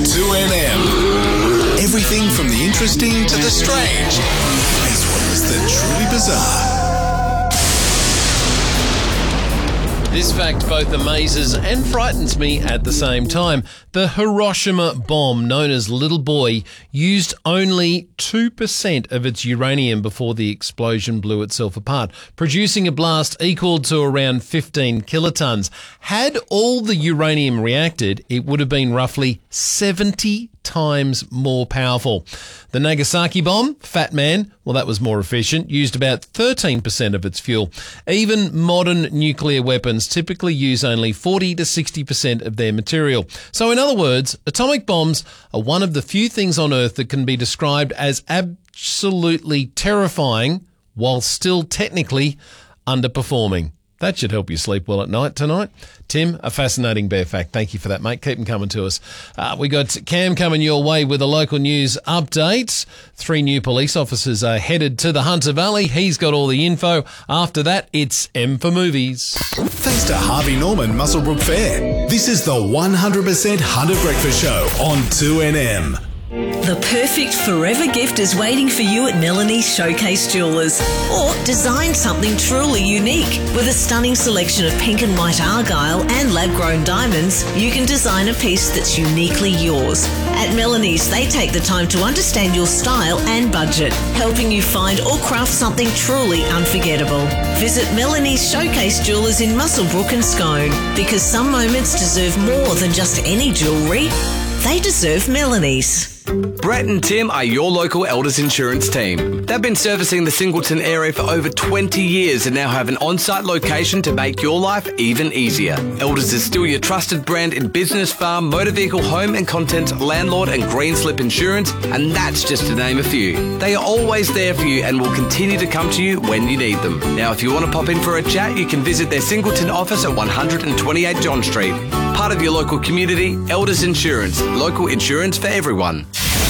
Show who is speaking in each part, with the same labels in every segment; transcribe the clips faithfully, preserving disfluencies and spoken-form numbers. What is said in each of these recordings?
Speaker 1: two N M. Everything from the interesting to the strange, as well as the truly bizarre.
Speaker 2: This fact both amazes and frightens me at the same time. The Hiroshima bomb, known as Little Boy, used only two percent of its uranium before the explosion blew itself apart, producing a blast equal to around fifteen kilotons. Had all the uranium reacted, it would have been roughly seventy times more powerful. The Nagasaki bomb, Fat Man, well, that was more efficient, used about thirteen percent of its fuel. Even modern nuclear weapons typically use only forty to sixty percent of their material. So in other words, atomic bombs are one of the few things on Earth that can be described as absolutely terrifying while still technically underperforming. That should help you sleep well at night tonight. Tim, a fascinating bear fact. Thank you for that, mate. Keep them coming to us. Uh, we got Cam coming your way with a local news update. Three new police officers are headed to the Hunter Valley. He's got all the info. After that, it's M for Movies.
Speaker 1: Thanks to Harvey Norman Muswellbrook Fair. This is the one hundred percent Hunter Breakfast Show on two N M.
Speaker 3: The perfect forever gift is waiting for you at Melanie's Showcase Jewellers. Or design something truly unique. With a stunning selection of pink and white argyle and lab-grown diamonds, you can design a piece that's uniquely yours. At Melanie's, they take the time to understand your style and budget, helping you find or craft something truly unforgettable. Visit Melanie's Showcase Jewellers in Muswellbrook and Scone, because some moments deserve more than just any jewellery. They deserve Melanie's.
Speaker 4: Brett and Tim are your local Elders Insurance team. They've been servicing the Singleton area for over twenty years and now have an on-site location to make your life even easier. Elders is still your trusted brand in business, farm, motor vehicle, home and contents, landlord and green slip insurance, and that's just to name a few. They are always there for you and will continue to come to you when you need them. Now, if you want to pop in for a chat, you can visit their Singleton office at one twenty-eight John Street. Part of your local community, Elders Insurance. Local insurance for everyone.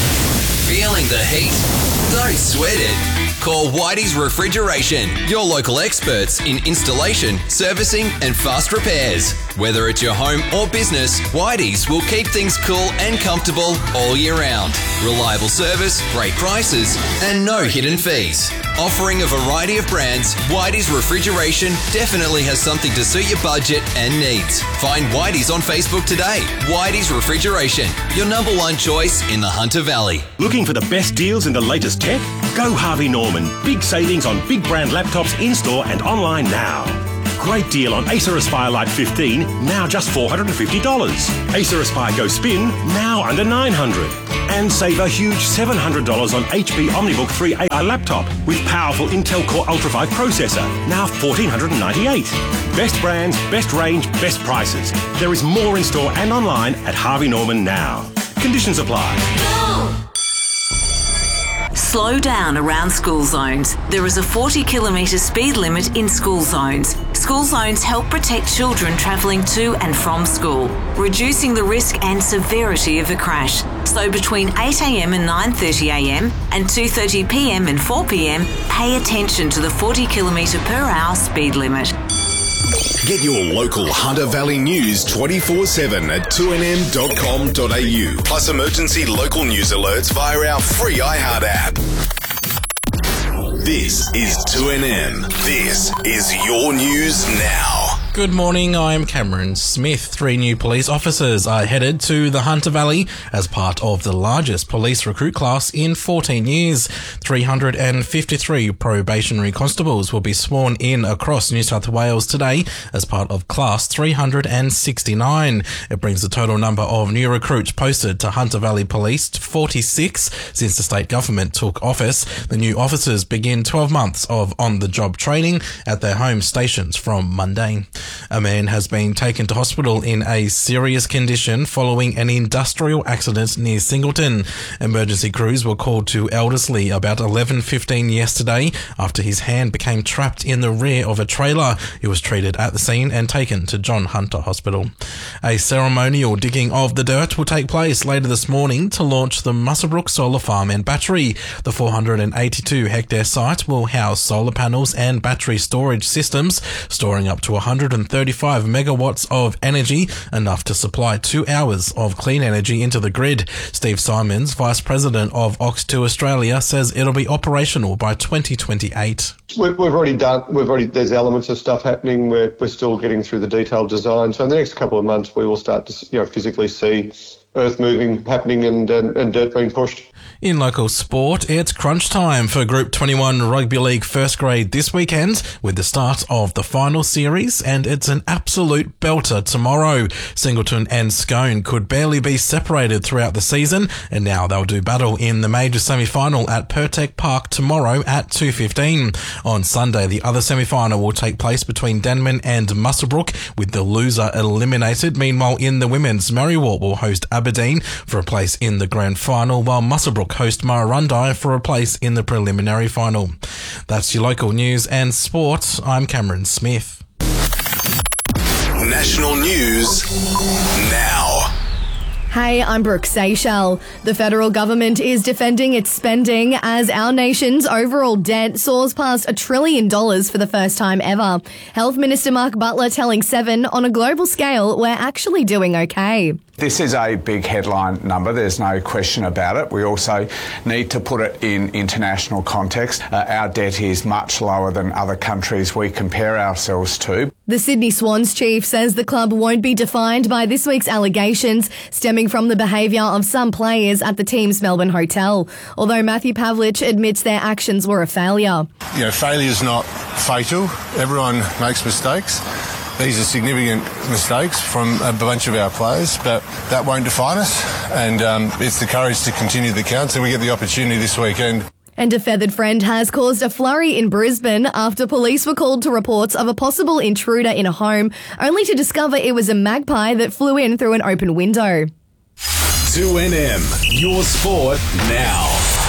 Speaker 5: Feeling the heat? Don't sweat it. Call Whitey's Refrigeration, your local experts in installation, servicing and fast repairs. Whether it's your home or business, Whitey's will keep things cool and comfortable all year round. Reliable service, great prices and no hidden fees. Offering a variety of brands, Whitey's Refrigeration definitely has something to suit your budget and needs. Find Whitey's on Facebook today. Whitey's Refrigeration, your number one choice in the Hunter Valley.
Speaker 6: Looking for the best deals in the latest tech? Go Harvey Norman. Big savings on big brand laptops in-store and online now. Great deal on Acer Aspire Lite fifteen, now just four hundred fifty dollars. Acer Aspire Go Spin, now under nine hundred dollars. And save a huge seven hundred dollars on H P OmniBook three A I laptop with powerful Intel Core Ultra five processor, now one thousand four hundred ninety-eight dollars. Best brands, best range, best prices. There is more in store and online at Harvey Norman now. Conditions apply.
Speaker 3: No. Slow down around school zones. There is a forty kilometre speed limit in school zones. School zones help protect children travelling to and from school, reducing the risk and severity of a crash. So between eight a m and nine thirty a m and two thirty p m and four p m, pay attention to the forty kilometre per hour speed limit.
Speaker 1: Get your local Hunter Valley news twenty-four seven at two N M dot com dot a u, plus emergency local news alerts via our free iHeart app. This is two N M. This is your news now.
Speaker 7: Good morning, I'm Cameron Smith. Three new police officers are headed to the Hunter Valley as part of the largest police recruit class in fourteen years. three hundred fifty-three probationary constables will be sworn in across New South Wales today as part of Class three hundred sixty-nine. It brings the total number of new recruits posted to Hunter Valley Police to forty-six since the state government took office. The new officers begin twelve months of on-the-job training at their home stations from Monday. A man has been taken to hospital in a serious condition following an industrial accident near Singleton. Emergency crews were called to Elderslie about eleven fifteen yesterday after his hand became trapped in the rear of a trailer. He was treated at the scene and taken to John Hunter Hospital. A ceremonial digging of the dirt will take place later this morning to launch the Muswellbrook Solar Farm and Battery. The four hundred eighty-two hectare site will house solar panels and battery storage systems, storing up to one hundred hundred thirty-five megawatts of energy, enough to supply two hours of clean energy into the grid. Steve Simons, Vice President of Ox two Australia, says it'll be operational by twenty twenty-eight.
Speaker 8: We've, we've already done, we've already, there's elements of stuff happening. We're, we're still getting through the detailed design. So in the next couple of months, we will start to, you know, physically see earth moving happening and, and, and dirt being pushed.
Speaker 7: In local sport, it's crunch time for Group twenty-one Rugby League First Grade this weekend with the start of the final series, and it's an absolute belter tomorrow. Singleton and Scone could barely be separated throughout the season, and now they'll do battle in the major semi-final at Pertec Park tomorrow at two fifteen. On Sunday, the other semi-final will take place between Denman and Muswellbrook, with the loser eliminated. Meanwhile, in the women's, Marywalt will host Aberdeen for a place in the grand final, while Muswellbrook host Murrurundi for a place in the preliminary final. That's your local news and sport. I'm Cameron Smith.
Speaker 1: National news now.
Speaker 9: Hey, I'm Brooke Seychelles. The federal government is defending its spending as our nation's overall debt soars past a trillion dollars for the first time ever. Health Minister Mark Butler telling Seven, on a global scale, we're actually doing okay.
Speaker 10: This is a big headline number, there's no question about it. We also need to put it in international context. Uh, our debt is much lower than other countries we compare ourselves to.
Speaker 9: The Sydney Swans chief says the club won't be defined by this week's allegations stemming from the behaviour of some players at the team's Melbourne hotel, although Matthew Pavlich admits their actions were a failure.
Speaker 11: You know, failure's not fatal. Everyone makes mistakes. These are significant mistakes from a bunch of our players, but that won't define us. And um, it's the courage to continue the count, so we get the opportunity this weekend.
Speaker 9: And a feathered friend has caused a flurry in Brisbane after police were called to reports of a possible intruder in a home, only to discover it was a magpie that flew in through an open window.
Speaker 1: two N M, your sport now.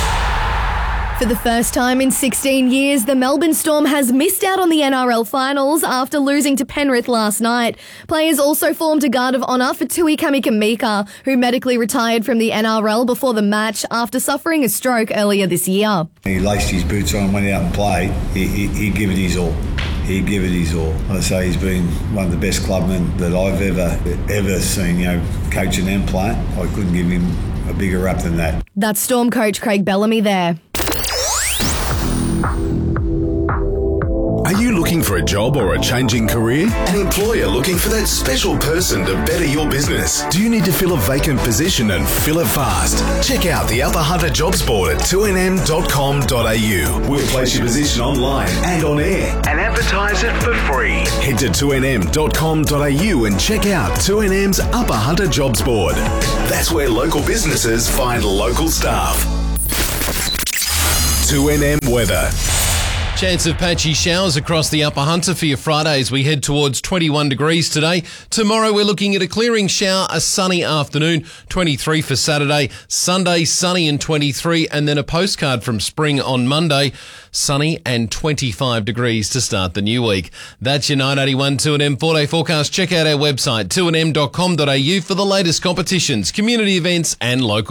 Speaker 9: For the first time in sixteen years, the Melbourne Storm has missed out on the N R L finals after losing to Penrith last night. Players also formed a guard of honour for Tui Kamikamica, who medically retired from the N R L before the match after suffering a stroke earlier this year.
Speaker 12: He laced his boots on and went out and played. He, he, he'd give it his all. He'd give it his all. I say he's been one of the best clubmen that I've ever, ever seen, you know, coaching and playing. I couldn't give him a bigger rap than that.
Speaker 9: That's Storm coach Craig Bellamy there.
Speaker 1: Are you looking for a job or a changing career? An employer looking for that special person to better your business? Do you need to fill a vacant position and fill it fast? Check out the Upper Hunter Jobs Board at two n m dot com dot a u. We'll place your position online and on air and advertise it for free. Head to two n m dot com dot a u and check out two N M's Upper Hunter Jobs Board. That's where local businesses find local staff. two N M weather.
Speaker 2: Chance of patchy showers across the Upper Hunter for your Fridays. We head towards twenty-one degrees today. Tomorrow we're looking at a clearing shower, a sunny afternoon, twenty-three for Saturday. Sunday, sunny and twenty-three, and then a postcard from spring on Monday, sunny and twenty-five degrees to start the new week. That's your nine eighty-one two N M four-day forecast. Check out our website, two n m dot com dot a u for the latest competitions, community events and local